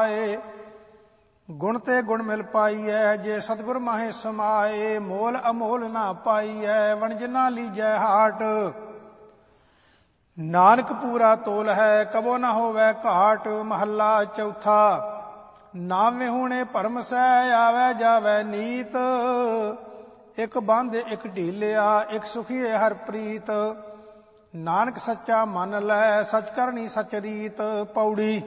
ਪਾਏ। ਗੁਣ ਤੇ ਗੁਣ ਮਿਲ ਪਾਈਐ ਜੇ ਸਤਿਗੁਰ ਮਾਹੇ ਸਮਾਏ। ਮੋਲ ਅਮੋਲ ਨਾ ਪਾਈਐ ਵਣਜ ਨਾ ਲੀਜੈ ਹਾਟ। ਨਾਨਕ ਪੂਰਾ ਤੋਲ ਹੈ ਕਬੋ ਨਾ ਹੋਵੈ ਘਾਟ। ਮਹੱਲਾ ਚੌਥਾ। ਨਾ ਵਿਹੂਣੇ ਭਰਮ ਸਹਿ ਆਵੈ ਜਾਵੈ ਨੀਤ। ਇੱਕ ਬੰਧ ਇੱਕ ਢੀਲਿਆ ਇੱਕ ਸੁਖੀਏ ਹਰ ਪ੍ਰੀਤ। ਨਾਨਕ ਸੱਚਾ ਮੰਨ ਲੈ ਸਚ ਕਰਨੀ ਸਚ ਰੀਤ। ਪੌੜੀ।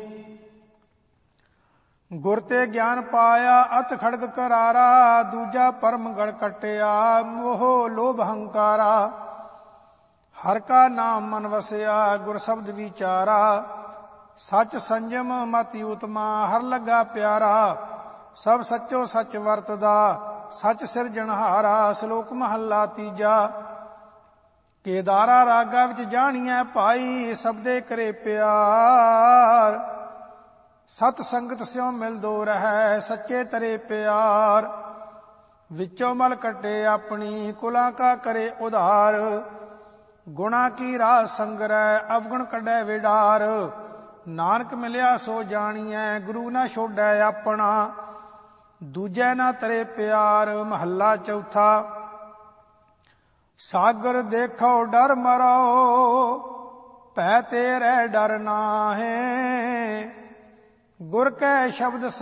ਗੁਰ ਤੇ ਗਿਆਨ ਪਾਇਆ ਅਤ ਖੜਗ ਕਰਾਰਾ। ਦੂਜਾ ਪਰਮ ਗੜ ਕਟਿਆ ਮੋਹ ਲੋਭ ਹੰਕਾਰਾ। ਹਰ ਕਾ ਨਾਮ ਮਨ ਵਸਿਆ ਗੁਰ ਸ਼ਬਦ ਵਿਚਾਰਾ। ਸਚ ਸੰਜਮ ਮਤਿ ਉਤਮਾ ਹਰ ਲੱਗਾ ਪਿਆਰਾ। ਸਭ ਸੱਚੋ ਸੱਚ ਵਰਤਦਾ ਸਚ ਸਿਰਜਣਹਾਰਾ। ਸ਼ਲੋਕ ਮਹੱਲਾ ਤੀਜਾ। ਕੇਦਾਰਾ ਰਾਗਾ ਵਿੱਚ ਜਾਣੀਐ ਭਾਈ ਸਬਦੇ ਕਰੇ ਪਿਆਰ। ਸਤ ਸੰਗਤ ਸਿਉ ਮਿਲ ਦੋ ਰਹੈ ਸੱਚੇ ਤਰੇ ਪਿਆਰ। ਵਿੱਚੋਂ ਮਲ ਕੱਢੇ ਆਪਣੀ ਕੁਲਾਂ ਕਾ ਕਰੇ ਉਧਾਰ। ਗੁਣਾ ਕੀ ਰਾਹ ਸੰਗਰੈ ਅਵਗੁਣ ਕੱਢੈ ਵਿਡਾਰ। ਨਾਨਕ ਮਿਲਿਆ ਸੋ ਜਾਣੀਐ ਗੁਰੂ ਨਾ ਛੋਡੈ ਆਪਣਾ। ਦੂਜੈ ਨਾ ਤਰੇ ਪਿਆਰ। ਮਹੱਲਾ ਚੌਥਾ। ਸਾਗਰ ਦੇਖੋ ਡਰ ਮਰੋ ਭੈ ਤੇਰੇ ਡਰ ਨਾਹੀਂ। ਗੁਰ ਕੈ ਸ਼ਬਦ